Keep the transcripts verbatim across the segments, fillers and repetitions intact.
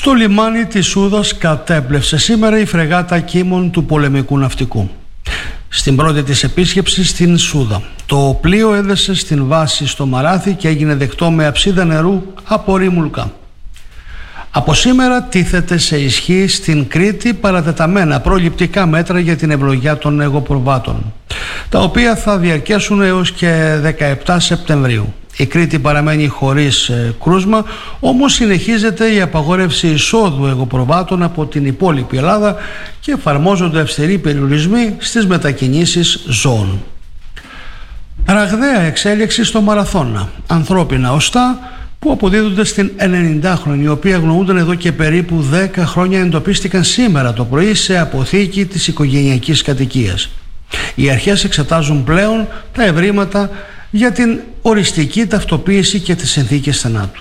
Στο λιμάνι της Σούδας κατέπλευσε σήμερα η φρεγάτα Κίμων του πολεμικού ναυτικού. Στην πρώτη της επίσκεψη στην Σούδα, το πλοίο έδεσε στην βάση στο Μαράθι και έγινε δεκτό με αψίδα νερού από ρημουλκά. Από σήμερα τίθεται σε ισχύ στην Κρήτη παρατεταμένα προληπτικά μέτρα για την ευλογιά των εγωπροβάτων, τα οποία θα διαρκέσουν έως και δεκαεπτά Σεπτεμβρίου. Η Κρήτη παραμένει χωρίς ε, κρούσμα, όμως συνεχίζεται η απαγόρευση εισόδου εγωπροβάτων από την υπόλοιπη Ελλάδα και εφαρμόζονται αυστηροί περιορισμοί στις μετακινήσεις ζώων. Ραγδαία εξέλιξη στο μαραθώνα. Ανθρώπινα οστά που αποδίδονται στην ενενηντάχρονη, οι οποίοι αγνοούνταν εδώ και περίπου δέκα χρόνια, εντοπίστηκαν σήμερα το πρωί σε αποθήκη της οικογενειακής κατοικίας. Οι αρχές εξετάζουν πλέον τα ευρήματα για την οριστική ταυτοποίηση και τις συνθήκες θανάτου.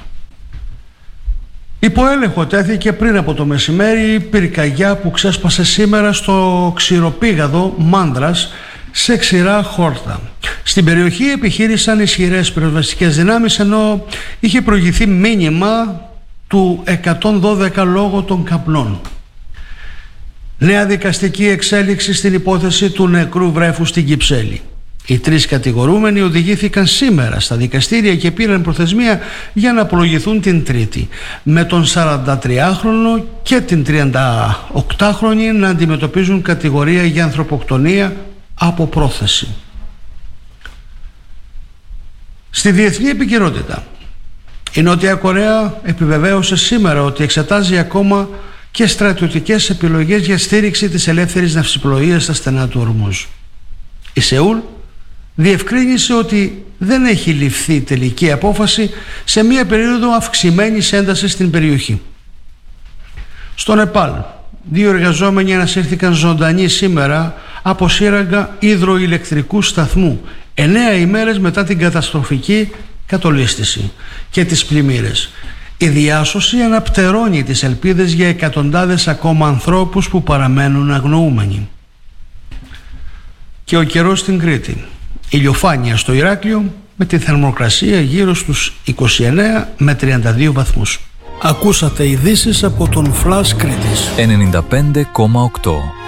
Υπό έλεγχο τέθηκε πριν από το μεσημέρι η πυρκαγιά που ξέσπασε σήμερα στο ξηροπήγαδο Μάνδρας σε ξηρά χόρτα. Στην περιοχή επιχείρησαν ισχυρές πυροσβεστικές δυνάμεις, ενώ είχε προηγηθεί μήνυμα του εκατόν δώδεκα λόγω των καπνών. Νέα δικαστική εξέλιξη στην υπόθεση του νεκρού βρέφου στην Κυψέλη. Οι τρεις κατηγορούμενοι οδηγήθηκαν σήμερα στα δικαστήρια και πήραν προθεσμία για να απολογηθούν την Τρίτη, με τον σαραντατριάχρονο και την τριανταοκτάχρονη να αντιμετωπίζουν κατηγορία για ανθρωποκτονία από πρόθεση. Στη διεθνή επικαιρότητα, η Νότια Κορέα επιβεβαίωσε σήμερα ότι εξετάζει ακόμα και στρατιωτικές επιλογές για στήριξη της ελεύθερης ναυσιπλοείας στα στενά του Ορμούζ. Η Σεούλ διευκρίνησε ότι δεν έχει ληφθεί τελική απόφαση σε μια περίοδο αυξημένης έντασης στην περιοχή. Στο Νεπάλ, δύο εργαζόμενοι ανασύρθηκαν ζωντανοί σήμερα από σύραγγα υδροηλεκτρικού σταθμού, εννέα ημέρες μετά την καταστροφική κατολίσθηση και τις πλημμύρες. Η διάσωση αναπτερώνει τις ελπίδες για εκατοντάδες ακόμα ανθρώπους που παραμένουν αγνοούμενοι. Και ο καιρός στην Κρήτη. Ηλιοφάνεια στο Ηράκλειο με τη θερμοκρασία γύρω στους είκοσι εννέα με τριάντα δύο βαθμούς. Ακούσατε ειδήσεις από τον Flash Κρήτης ενενήντα πέντε κόμμα οκτώ.